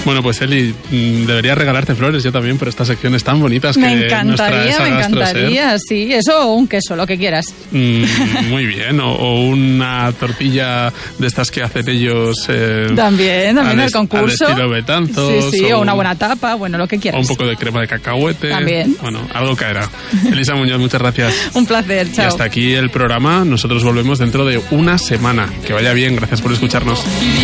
Bueno, pues Eli, debería regalarte flores yo también por estas secciones tan bonitas que nos traes a encantaría, sí. Eso o un queso, lo que quieras. Muy bien, o una tortilla de estas que hacen ellos. También el concurso. Al estilo Betanzos. Sí, o una buena tapa, bueno, lo que quieras. O un poco de crema de cacahuete. También. Bueno, algo caerá. Elisa Muñoz, muchas gracias. Un placer, chao. Y hasta aquí el programa. Nosotros volvemos dentro de una semana. Que vaya bien, gracias por escucharnos.